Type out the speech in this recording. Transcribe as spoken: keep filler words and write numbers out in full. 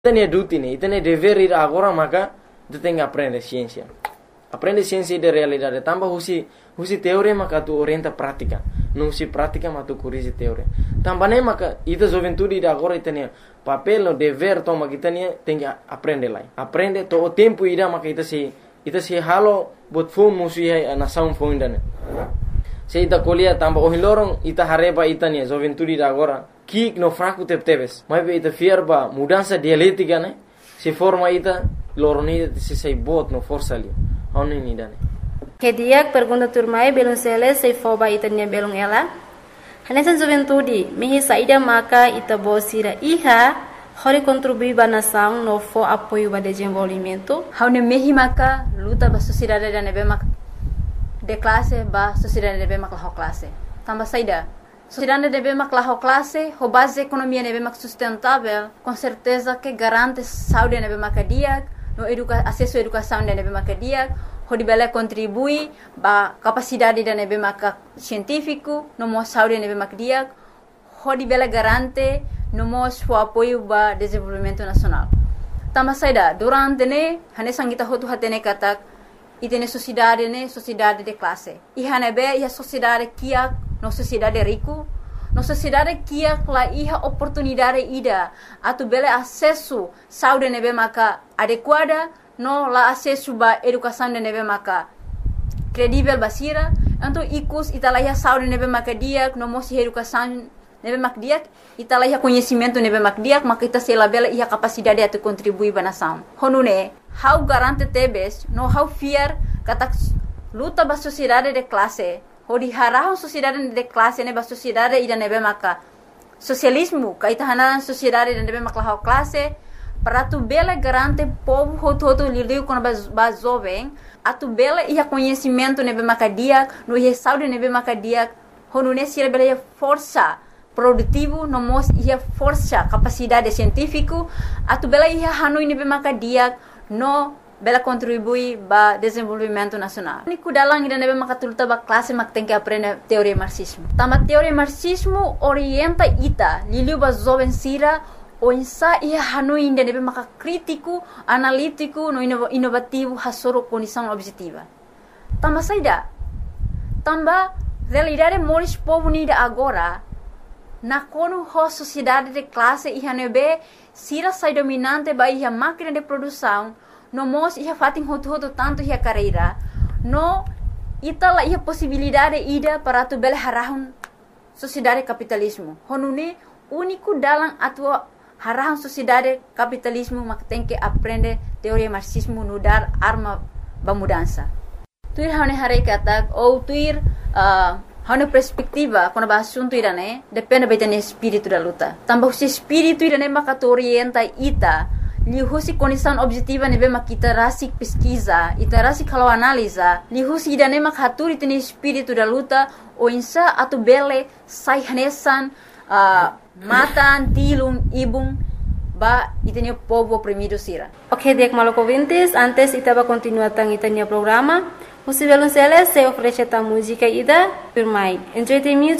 Itane duty ne, itane dever ir agora maka tu tem que aprender ciência. Aprende ciência de realidade. Tamba husi husi teoria maka tu orienta prática. Não husi prática mas tu corrige teoria. Tamba ne maka ita juventude de agora itane papel no dever toma kita ne tem que aprender lá. Aprende todo o tempo ida maka ita se ita se halo bot phone musi hai na sound phone dane. Se ita colia tamba o hilorong ita hareba ita ne juventude de agora. Kik no fraco tep tebes. Mas ita fiar ba mudança dialética né? Se forma ita loroni se sei bot no força ali. Oni ni dane. Kediak pergunta turmai belum sele sei foba itanya belum ela. Hanesan juventude mihi saida maka ita bosira iha hori contribuir ba nação no fo apoio ba desenvolvimento. Haune mihi maka luta ba sociedade da nebe maka de classe ba sociedade nebe maka ho classe. Tamba saida sociedade nebe maka ho classe, ho base economia nebe maka sustentável, com certeza que garante saúde nebe maka diak, no educa acesso à educação nebe maka diak. Hodi bela contribui ba capacidade da nebe maka científico no mo saúde nebe maka diak. Hodi bela garante no mo o apoio ba desenvolvimento nacional. Tama saida durante ne hane sangita hotu hatene katak itene sociedade ne sociedade de classe. I hane be ia sociedade kia no sociedade rico, no sociedade kia la iha oportunidade ida atu bela acesso saúde nebe maka adequada. No la acesso ba educação de nebe maka credível basira, então ikus italahia saúde nebe maka diak, no mosi educação nebe maka diak, italahia conhecimento nebe maka diak, maka ita sela bela ia capacidade atu contribuir ba nação. Honune, how garante tebes, no how fiar katak luta ba sociedade de classe, hodi harahon sociedade de classe ne ba sociedade ida nebe maka socialismo, ka ita hanaran sociedade de nebe maka how classe. Para tu bela garante povo hoto hoto liliu com ba jovem, a tu bela ia conhecimento nebe macadiak, no ia saúde nebe macadiak, honu nesse bela ia força produtivo, no mos ia força capacidade científico, a tu bela ia hanui nebe macadiak, no bela contribui ba desenvolvimento nacional. Ni kudalang ida nebe makatuluta ba classe mak tem que aprender teoria marxismo. Tama teoria marxismo orienta ita liliu ba jovem sira o insa ia hanui inde nebe maka crítico, analítico, no inovativo, hasoro condição objetiva. Tamba saida, tamba realidade moris povo nida agora, na kono ho sociedade de classe ia nebe sira sai dominante ba ia máquina de produção, no mos ia fatin hoto hoto tanto ia carreira, no itala ia possibilidade ida para tu bela harahun sociedade capitalismo. Honune único dalam atua harahun sociedade capitalismo mak tem que aprender teoria marxismo no dar arma ba mudança. Tuir hane hare katak ou tuir uh, hane perspectiva quando ba assunto irane depende betene espírito da luta. Tambah se espírito irane mak orienta ita lihusi condição objetiva nebe mak kita rasik pesquisa, ita rasik kalau analisa, lihusi irane mak haturi tene espírito da luta o insa atu bele sai hanesan uh, matan, tilum, ibung, ba itanya povo oprimido sira. Ok, dek malok ouvintes, antes ita ba continuar tang itanya programa. Musivelun sele se oferece ta música ida, firmai. Enjoy the music.